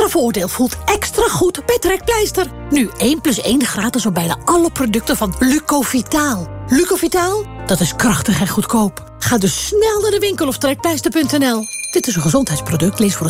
extra voordeel voelt extra goed bij Trekpleister. Nu 1+1 gratis op bijna alle producten van Lucovitaal. Lucovitaal, dat is krachtig en goedkoop. Ga dus snel naar de winkel of trekpleister.nl. Dit is een gezondheidsproduct, lees voor